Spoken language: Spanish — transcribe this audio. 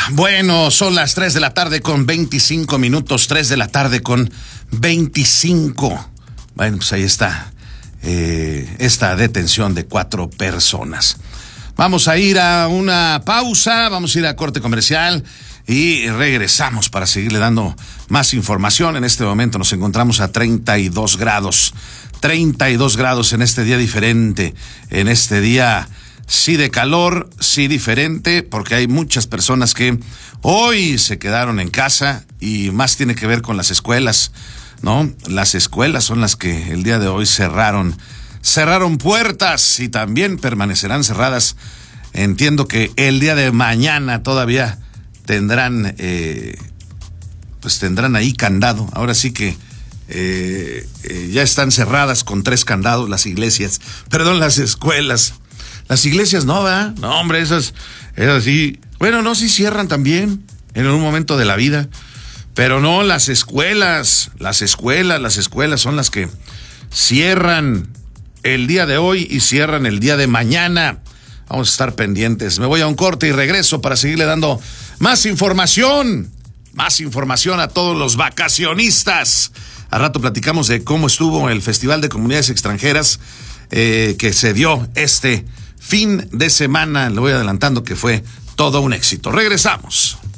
Bueno, son las 3 de la tarde con 25 minutos, 3 de la tarde con 25. Bueno, pues ahí está esta detención de 4 personas. Vamos a ir a una pausa, vamos a ir a corte comercial y regresamos para seguirle dando más información. En este momento nos encontramos a 32 grados. 32 grados en este día diferente, en este día sí de calor, sí diferente, porque hay muchas personas que hoy se quedaron en casa y más tiene que ver con las escuelas, ¿no? Las escuelas son las que el día de hoy cerraron puertas y también permanecerán cerradas. Entiendo que el día de mañana todavía tendrán ahí candado. Ahora sí que ya están cerradas con 3 candados las escuelas. Las iglesias no, ¿verdad? No, hombre, esas sí. Bueno, no, sí cierran también en un momento de la vida. Pero no, las escuelas son las que cierran el día de hoy y cierran el día de mañana. Vamos a estar pendientes. Me voy a un corte y regreso para seguirle dando más información a todos los vacacionistas. Al rato platicamos de cómo estuvo el Festival de Comunidades Extranjeras que se dio este fin de semana. Le voy adelantando que fue todo un éxito. Regresamos.